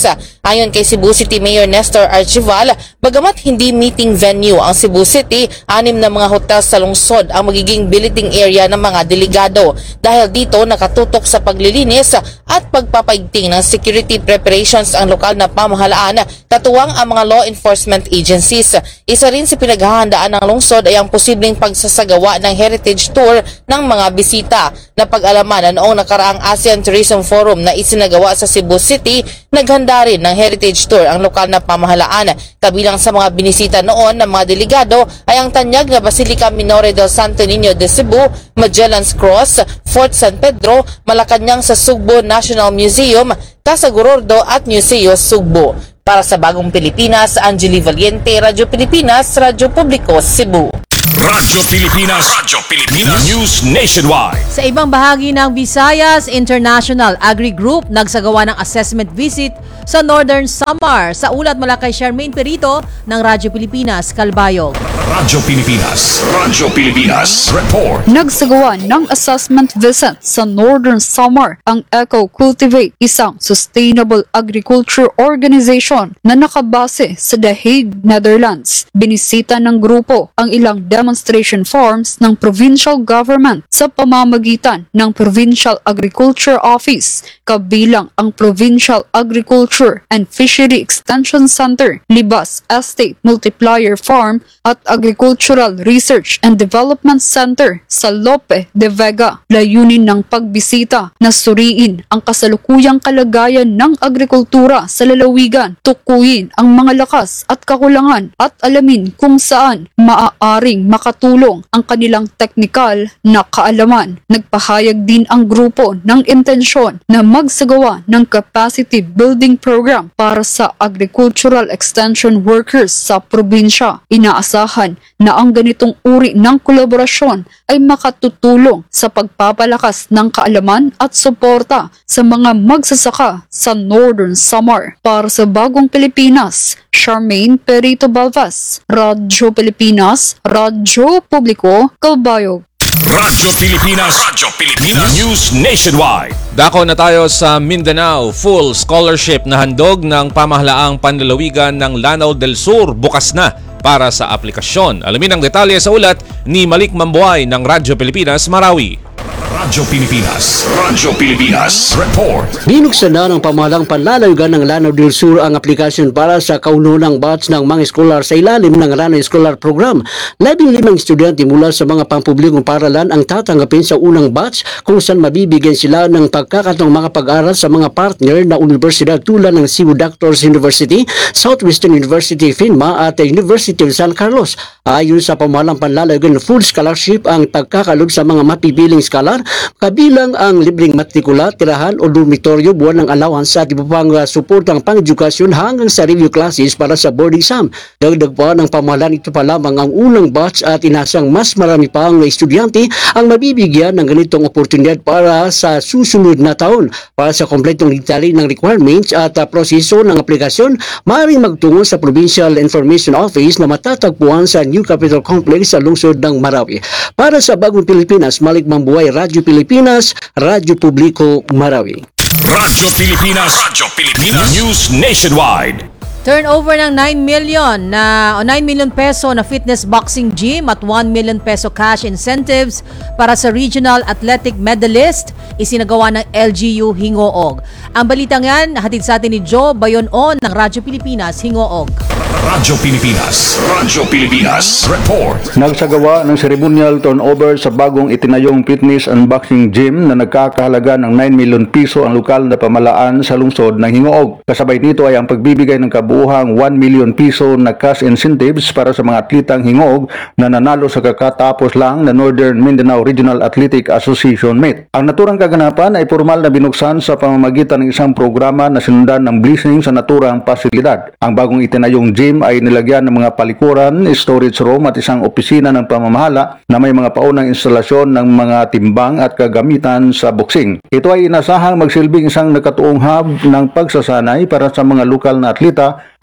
Ayon kay Cebu City Mayor Nestor Archival, bagamat hindi meeting venue ang Cebu City, anim na mga hotel sa lungsod ang magiging billeting area ng mga delegado. Dahil dito nakatutok sa paglilinis at pagpapaigting ng security preparations ang lokal na pamahalaan, katuwang ang mga law enforcement agencies. Isa rin sa pinaghahandaan ng lungsod ay ang posibleng pagsasagawa ng heritage tour ng mga bisita. Napag-alaman na noong nakaraang ASEAN Tourism Forum na isinagawa sa Cebu City, naghanda rin ng heritage tour ang lokal na pamahalaan. Kabilang sa mga binisita noon ng mga delegado ay ang tanyag na Basilica Minore del Santo Niño de Cebu, Magellan's Cross, Fort San Pedro, Malacañang sa Sugbo National Museum, Casa Gorordo at Museo Sugbo. Para sa Bagong Pilipinas, Angeli Valiente, Radyo Pilipinas, Radyo Publiko, Cebu. Radyo Pilipinas, Radyo Pilipinas, News Nationwide. Sa ibang bahagi ng Visayas, International Agri Group nagsagawa ng assessment visit sa Northern Samar. Sa ulat mula kay Charmaine Perito ng Radyo Pilipinas, Calbayog. Radyo Pilipinas, Radyo Pilipinas, Report. Nagsagawa ng assessment visit sa Northern Samar ang Eco Cultivate, isang sustainable agriculture organization na nakabase sa The Hague, Netherlands. Binisita ng grupo ang ilang demonstration farms ng provincial government sa pamamagitan ng Provincial Agriculture Office, kabilang ang Provincial Agriculture and Fishery Extension Center, Libas Estate Multiplier Farm at Agricultural Research and Development Center sa Lope de Vega. Layunin ng pagbisita na suriin ang kasalukuyang kalagayan ng agrikultura sa lalawigan, tukuyin ang mga lakas at kakulangan at alamin kung saan maaaring makatulong ang kanilang teknikal na kaalaman. Nagpahayag din ang grupo ng intensyon na magsagawa ng capacity building program para sa agricultural extension workers sa probinsya. Inaasahan na ang ganitong uri ng kolaborasyon ay makatutulong sa pagpapalakas ng kaalaman at suporta sa mga magsasaka sa Northern Samar. Para sa Bagong Pilipinas, Charmaine Perito Balvas, Radyo Pilipinas, Radyo Publiko, Calbayog. Radyo Pilipinas, Radyo Pilipinas, News Nationwide. Dako na tayo sa Mindanao. Full scholarship na handog ng pamahalaang panlalawigan ng Lanao del Sur bukas na para sa aplikasyon. Alamin ang detalye sa ulat ni Malik Mambuay ng Radyo Pilipinas, Marawi. Radyo Pilipinas, Radyo Pilipinas, Report. Binuksan na ng pamahalang panlalawigan ng Lanao del Sur ang aplikasyon para sa kaununang batch ng mga scholar sa ilalim ng Lanao Scholar Program. Labing limang estudyante mula sa mga pampublikong paralan ang tatanggapin sa unang batch kung saan mabibigyan sila ng pagkakataong makapag-aral sa mga partner na universidad tulad ng Cebu Doctors University, Southwestern University FINMA at University of San Carlos. Ayon sa pamahalang panlalawigan, full scholarship ang pagkakalob sa mga mapipiling scholar, kabilang ang libreng matrikula, tirahan o dormitoryo, buwan ng allowance at iba pang uh, suportang pang-edukasyon hanggang sa review classes para sa board exam. Dagdag pa ng pamahalaan, ito pa lamang ang unang batch at inasang mas marami pa ang estudyante ang mabibigyan ng ganitong oportunidad para sa susunod na taon. Para sa kompletong detalye ng requirements at uh, proseso ng aplikasyon, maaaring magtungo sa Provincial Information Office na matatagpuan sa New Capital Complex sa lungsod ng Marawi. Para sa Bagong Pilipinas, Malik Mambuay, Radyo Pilipinas, Radyo Publiko, Marawi. Radyo Pilipinas, Radyo Pilipinas, News Nationwide. Turnover ng nine million na o nine million peso na fitness boxing gym at one million peso cash incentives para sa regional athletic medalist isinagawa ng L G U Hingoog. Ang balitang yan hatid sa atin ni Joe Bayon-on ng Radyo Pilipinas, Hingoog. Radyo Pilipinas, Radyo Pilipinas, Report. Nagsagawa ng ceremonial turnover sa bagong itinayong fitness and boxing gym na nagkakahalaga ng nine million piso ang lokal na pamahalaan sa lungsod ng Hingoog. Kasabay nito ay ang pagbibigay ng kabuuhang one million piso na cash incentives para sa mga atletang Hingoog na nanalo sa kakatapos lang na Northern Mindanao Regional Athletic Association meet. Ang naturang kaganapan ay formal na binuksan sa pamamagitan ng isang programa na sinundan ng blessing sa naturang pasilidad. Ang bagong itinayong gym ay nilagyan ng mga palikuran, storage room at isang opisina ng pamamahala na may mga paunang instalasyon ng mga timbang at kagamitan sa boxing. Ito ay inasahang magsilbing isang nakatuong hub ng pagsasanay para sa mga lokal na atleta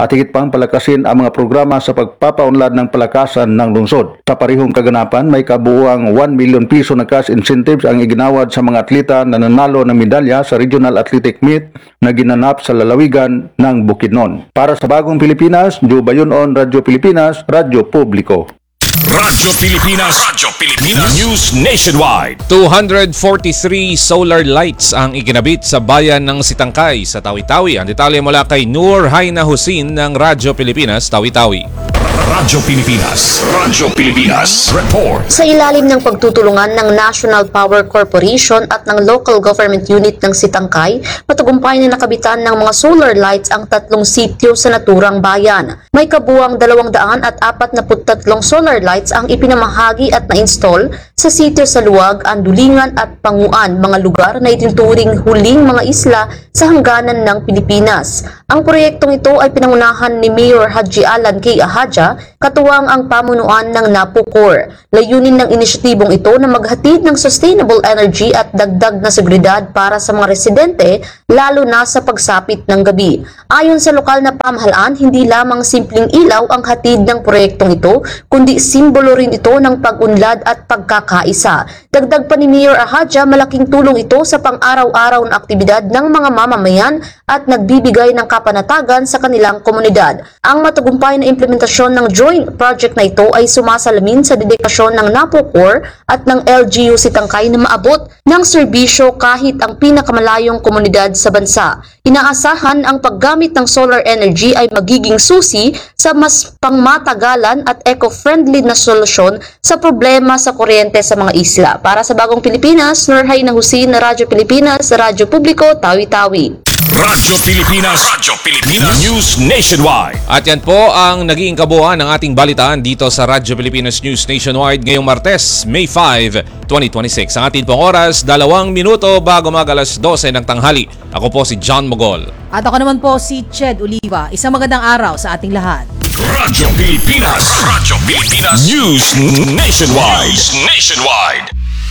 at higit pang palakasin ang mga programa sa pagpapaunlad ng palakasan ng lungsod. Sa parehong kaganapan, may kabuuang one million piso na cash incentives ang iginawad sa mga atleta na nanalo ng medalya sa Regional Athletic Meet na ginanap sa lalawigan ng Bukidnon. Para sa Bagong Pilipinas, Joe Bayunon, Radyo Pilipinas, Radyo Publiko. Radyo Pilipinas, Radyo Pilipinas, News Nationwide. two hundred forty-three solar lights ang iginabit sa bayan ng Sitangkay sa Tawi-Tawi. Ang detalye mula kay Noor Haina Husin ng Radyo Pilipinas, Tawi-Tawi. Radyo Pilipinas, Radyo Pilipinas, Report. Sa ilalim ng pagtutulungan ng National Power Corporation at ng Local Government Unit ng Sitangkay, matagumpay na nakabitan ng mga solar lights ang tatlong sityo sa naturang bayan. May kabuang dalawang daan at apat na tatlong solar lights ang ipinamahagi at na-install sa sityo sa Luwag, Andulingan at Panguan, mga lugar na itinuturing huling mga isla sa hangganan ng Pilipinas. Ang proyektong ito ay pinangunahan ni Mayor Haji Alan K. Ahadja, katuwang ang pamunuan ng NAPOCOR. Layunin ng inisyatibong ito na maghatid ng sustainable energy at dagdag na seguridad para sa mga residente, lalo na sa pagsapit ng gabi. Ayon sa lokal na pamahalaan, hindi lamang simpleng ilaw ang hatid ng proyektong ito, kundi simbolo rin ito ng pag-unlad at pagkakaisa. Dagdag pa ni Mayor Ahadja, malaking tulong ito sa pang-araw-araw na aktibidad ng mga mamamayan at nagbibigay ng kapanatagan sa kanilang komunidad. Ang matagumpay na implementasyon ng joint project na ito ay sumasalamin sa dedikasyon ng NAPOCOR at ng L G U Sitangkay na maabot ng serbisyo kahit ang pinakamalayong komunidad sa bansa. Inaasahan ang paggamit ng solar energy ay magiging susi sa mas pangmatagalan at eco-friendly na solusyon sa problema sa kuryente sa mga isla. Para sa Bagong Pilipinas, Noor Haina Husin, Radyo Pilipinas, Radyo Publiko, Tawi-Tawi. Radyo Pilipinas, Radyo Pilipinas, News Nationwide. At yan po ang naging kabuuan ng ating balitaan dito sa Radyo Pilipinas News Nationwide ngayong Martes, May fifth, twenty twenty-six. Ang ating pong oras, dalawang minuto bago mag alas dose ng tanghali. Ako po si John Mogol. At ako naman po si Ched Oliva. Isang magandang araw sa ating lahat. Radyo Pilipinas, Radyo Pilipinas, News Nationwide. News Nationwide.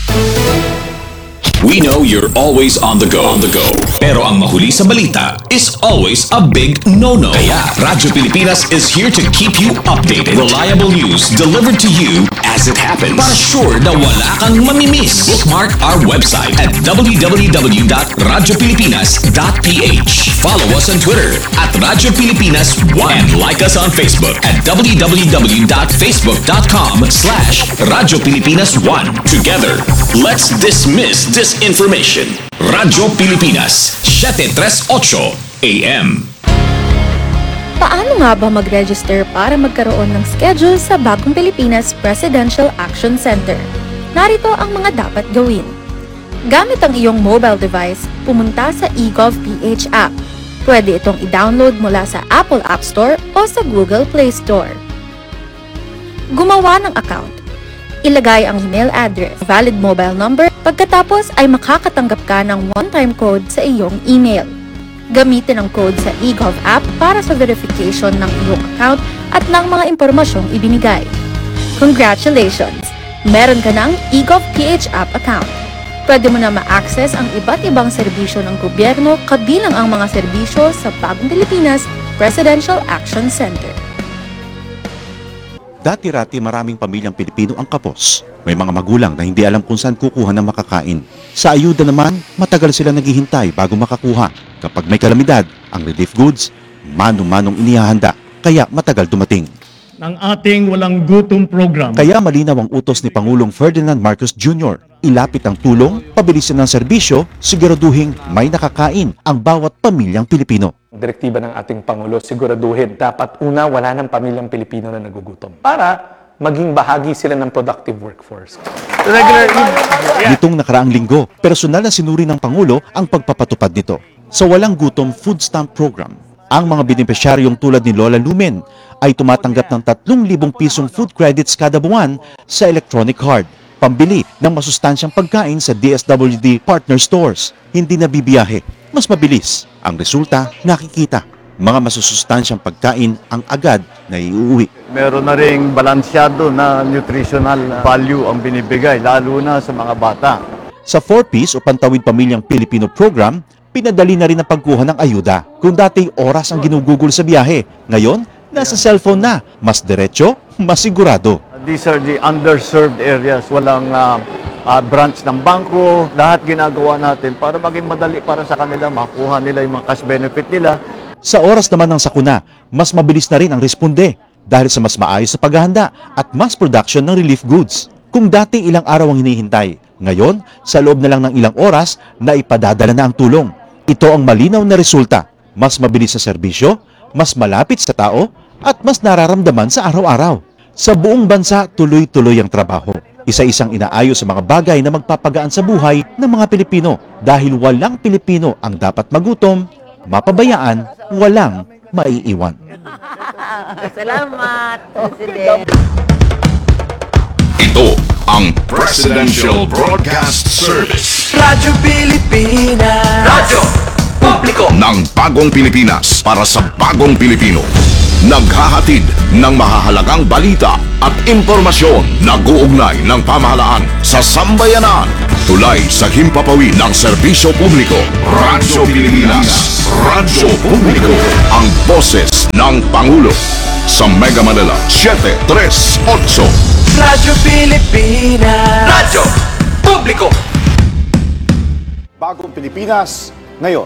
We know you're always on the go, on the go. Pero ang mahuli sa balita is always a big no-no. Kaya Radyo Pilipinas is here to keep you updated. Reliable news delivered to you as it happens. Para sure na wala kang mamimiss. Bookmark our website at w w w dot radyo pilipinas dot p h. Follow us on Twitter at Radyo Pilipinas one and like us on Facebook at w w w dot facebook dot com slash Radyo Pilipinas one. Together, let's dismiss this information. Radyo Pilipinas, seven thirty-eight A M. Paano nga ba mag-register para magkaroon ng schedule sa Bagong Pilipinas Presidential Action Center? Narito ang mga dapat gawin. Gamit ang iyong mobile device, pumunta sa eGovPH app. Pwede itong i-download mula sa Apple App Store o sa Google Play Store. Gumawa ng account. Ilagay ang email address, valid mobile number, pagkatapos ay makakatanggap ka ng one-time code sa iyong email. Gamitin ang code sa eGov app para sa verification ng iyong account at ng mga impormasyong ibinigay. Congratulations! Meron ka ng eGovPH app account. Pwede mo na ma-access ang iba't ibang serbisyo ng gobyerno kabilang ang mga serbisyo sa Bagong Pilipinas Presidential Action Center. Dati-rati maraming pamilyang Pilipino ang kapos. May mga magulang na hindi alam kung saan kukuha ng makakain. Sa ayuda naman, matagal sila naghihintay bago makakuha. Kapag may kalamidad, ang relief goods, manong-manong inihahanda, kaya matagal dumating. Ng ating walang gutom program. Kaya malinaw ang utos ni Pangulong Ferdinand Marcos Junior Ilapit ang tulong, pabilisin ng serbisyo, siguraduhin may nakakain ang bawat pamilyang Pilipino. Direktiba ng ating Pangulo, siguraduhin dapat una wala ng pamilyang Pilipino na nagugutom para maging bahagi sila ng productive workforce. Regular Nitong nakaraang linggo, personal na sinuri ng Pangulo ang pagpapatupad nito. Sa Walang Gutom Food Stamp Program, ang mga benepisyaryong tulad ni Lola Lumen ay tumatanggap ng tatlong libong pisong food credits kada buwan sa electronic card. Pambili ng masustansyang pagkain sa D S W D partner stores. Hindi na bibiyahe. Mas mabilis. Ang resulta, nakikita. Mga masusustansyang pagkain ang agad na iuwi. Meron na ring balansyado na nutritional value ang binibigay, lalo na sa mga bata. Sa four piece o Pantawid Pamilyang Pilipino program, pinadali na rin ang pagkuha ng ayuda. Kung dati oras ang ginugugol sa biyahe, ngayon, nasa cellphone na. Mas diretso, mas sigurado. These are the underserved areas. Walang uh, uh, branch ng bangko. Lahat ginagawa natin para maging madali para sa kanila, makuha nila yung mga cash benefit nila. Sa oras naman ng sakuna, mas mabilis na rin ang responde dahil sa mas maayos sa paghahanda at mass production ng relief goods. Kung dati ilang araw ang hinihintay, ngayon, sa loob na lang ng ilang oras, na ipadadala na ang tulong. Ito ang malinaw na resulta. Mas mabilis sa serbisyo, mas malapit sa tao, at mas nararamdaman sa araw-araw. Sa buong bansa, tuloy-tuloy ang trabaho. Isa-isang inaayos sa mga bagay na magpapagaan sa buhay ng mga Pilipino dahil walang Pilipino ang dapat magutom, mapabayaan, walang maiiwan. Salamat, President. Ito ang Presidential Broadcast Service. Radyo Pilipinas. Radyo Publiko ng bagong Pilipinas para sa bagong Pilipino. Naghahatid ng mahahalagang balita at impormasyon na guugnay ng pamahalaan sa sambayanan. Tulay sa himpapawid ng serbisyo publiko. Radyo Pilipinas. Radyo Publiko. Ang boses ng Pangulo. Sa Mega Manila, seven tres ocho. Radyo Pilipinas. Radyo Publiko. Bagong Pilipinas ngayon.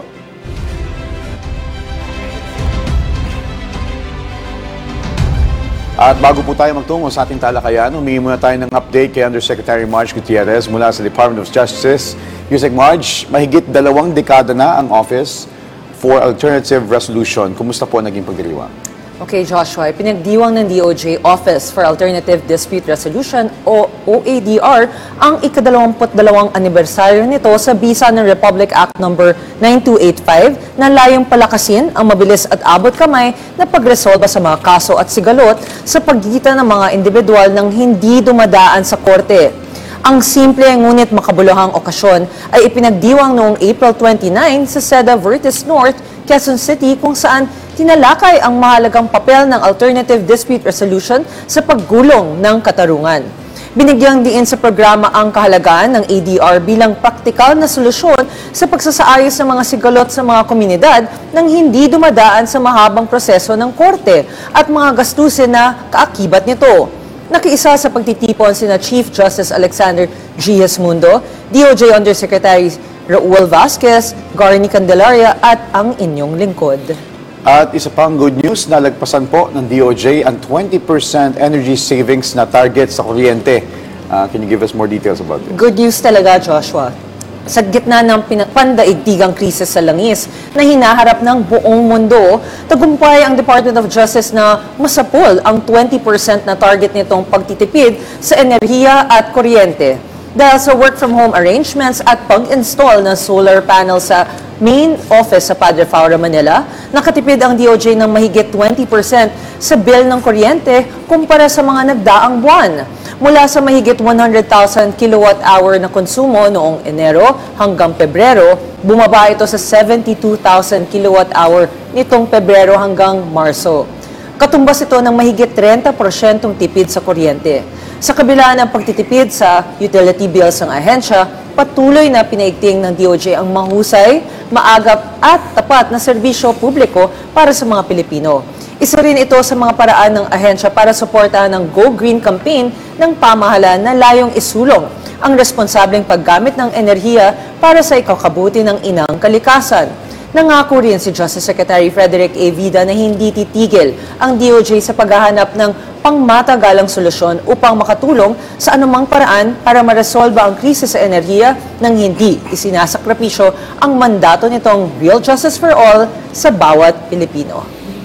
At bago po tayo magtungo sa ating talakayan, humingi muna tayo ng update kay Undersecretary Marge Gutierrez mula sa Department of Justice. Yusek Marge, mahigit dalawang dekada na ang Office for Alternative Resolution. Kumusta po naging pagdiriwang? Okay, Joshua, pinagdiwang ng D O J Office for Alternative Dispute Resolution o O A D R ang ikadalawamput dalawang anibersaryo nito sa bisa ng Republic Act number nine two eight five na layong palakasin ang mabilis at abot kamay na pagresolba sa mga kaso at sigalot sa pagitan ng mga individual nang hindi dumadaan sa korte. Ang simple ngunit makabuluhang okasyon ay ipinagdiwang noong April twenty-nine sa Seda Vertis North, Quezon City kung saan tinalakay ang mahalagang papel ng Alternative Dispute Resolution sa paggulong ng katarungan. Binigyang diin sa programa ang kahalagahan ng A D R bilang praktikal na solusyon sa pagsasaayos ng mga sigalot sa mga komunidad nang hindi dumadaan sa mahabang proseso ng korte at mga gastusin na kaakibat nito. Nakiisa sa pagtitipon sina Chief Justice Alexander G. Mundo, D O J Undersecretary Raul Vasquez, Garni Candelaria at ang inyong lingkod. At isa pang good news, nalagpasan po ng D O J ang twenty percent energy savings na target sa kuryente. Uh, can you give us more details about this? Good news talaga, Joshua. Sa gitna ng pandaigdigang krisis sa langis na hinaharap ng buong mundo, tagumpay ang Department of Justice na masapol ang twenty percent na target nitong pagtitipid sa enerhiya at kuryente. Dahil sa work-from-home arrangements at pag-install ng solar panel sa main office sa Padre Faura, Manila, nakatipid ang D O J ng mahigit twenty percent sa bill ng kuryente kumpara sa mga nagdaang buwan. Mula sa mahigit one hundred thousand kilowatt hour na konsumo noong Enero hanggang Pebrero, bumaba ito sa seventy-two thousand kilowatt hour nitong Pebrero hanggang Marso. Katumbas ito ng mahigit thirty percent tipid sa kuryente. Sa kabila ng pagtitipid sa utility bills ng ahensya, patuloy na pinaigting ng D O J ang mahusay, maagap at tapat na serbisyo publiko para sa mga Pilipino. Isa rin ito sa mga paraan ng ahensya para suportahan ang Go Green campaign ng pamahalaan na layong isulong ang responsableng paggamit ng enerhiya para sa ikakabuti ng inang kalikasan. Nangako rin si Justice Secretary Frederick A. Vida na hindi titigil ang D O J sa paghahanap ng pangmatagalang solusyon upang makatulong sa anumang paraan para maresolba ang krisis sa enerhiya nang hindi isinasakripisyo ang mandato nitong Real Justice for All sa bawat Pilipino.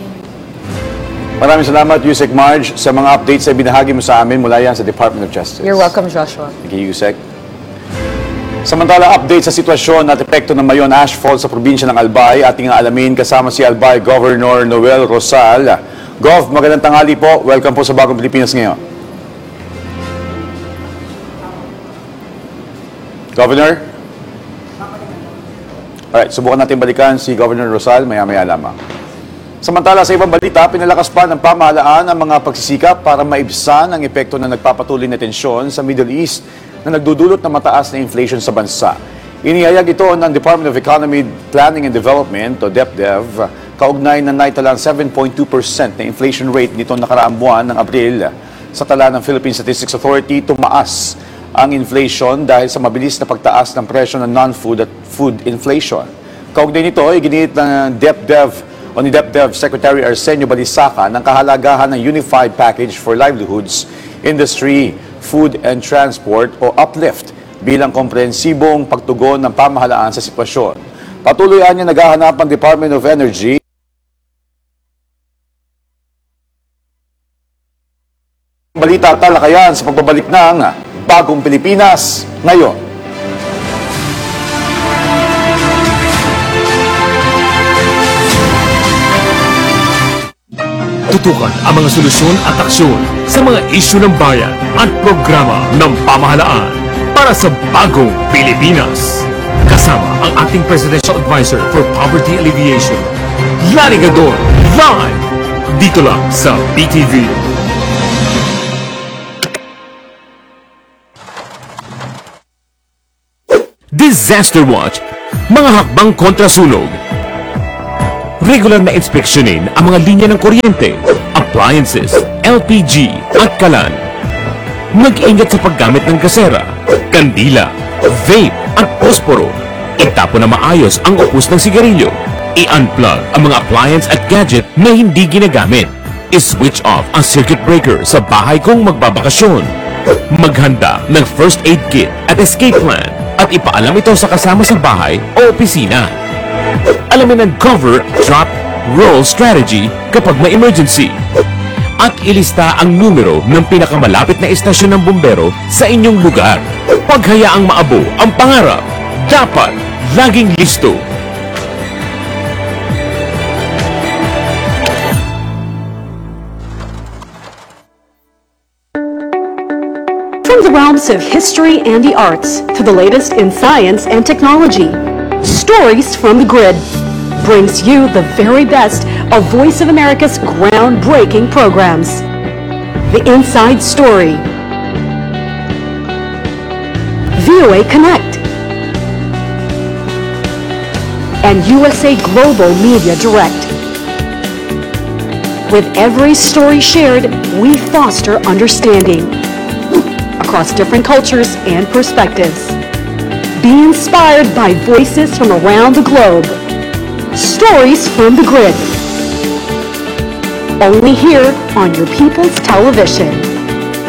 Maraming salamat, Yusek Marge, sa mga updates na binahagi mo sa amin mula yan sa Department of Justice. You're welcome, Joshua. Thank you, Yusek. Samantala, update sa sitwasyon at epekto ng Mayon Ashfall sa probinsya ng Albay. Ating alamin kasama si Albay Governor Noel Rosal. Gov, magandang tanghali po. Welcome po sa Bagong Pilipinas ngayon. Governor? Alright, subukan natin balikan si Governor Rosal maya-maya lamang. Samantala, sa ibang balita, pinalakas pa ng pamahalaan ang mga pagsisikap para maibsan ang epekto ng nagpapatuloy na tensyon sa Middle East na nagdudulot ng mataas na inflation sa bansa. Inihayag ito ng Department of Economy, Planning and Development o DepDev kaugnay na naitalang seven point two percent na inflation rate nitong nakaraang buwan ng Abril. Sa tala ng Philippine Statistics Authority, tumaas ang inflation dahil sa mabilis na pagtaas ng presyo ng non-food at food inflation. Kaugnay nito, iginit ng DepDev o ni DepDev Secretary Arsenio Balisaca ng kahalagahan ng Unified Package for Livelihoods, Industry, Food and Transport o UPLIFT bilang komprehensibong pagtugon ng pamahalaan sa sitwasyon. Patuloy niya naghahanap ang Department of Energy balita at talakayan sa pagbabalik ng Bagong Pilipinas ngayon. Tutukan ang mga solusyon at aksyon sa mga isyu ng bayan at programa ng pamahalaan para sa Bagong Pilipinas. Kasama ang ating Presidential Advisor for Poverty Alleviation, Lani Gadon, live dito lang sa P T V. Disaster Watch, mga hakbang kontra sunog. Regular na inspeksyonin ang mga linya ng kuryente, appliances, L P G at kalan. Mag-ingat sa paggamit ng gasera, kandila, vape at posporo. Itapon na maayos ang upos ng sigarilyo. I-unplug ang mga appliance at gadget na hindi ginagamit. I-switch off ang circuit breaker sa bahay kung magbabakasyon. Maghanda ng first aid kit at escape plan at ipaalam ito sa kasama sa bahay o opisina. Alamin ang cover, drop, roll strategy kapag may emergency. At ilista ang numero ng pinakamalapit na istasyon ng bumbero sa inyong lugar. Paghayaang maabo ang pangarap, dapat laging listo. From the realms of history and the arts to the latest in science and technology, Stories from the Grid brings you the very best of Voice of America's groundbreaking programs. The Inside Story, V O A Connect, and U S A Global Media Direct. With every story shared, we foster understanding across different cultures and perspectives. Be inspired by voices from around the globe. Stories from the Grid. Only here on your People's Television.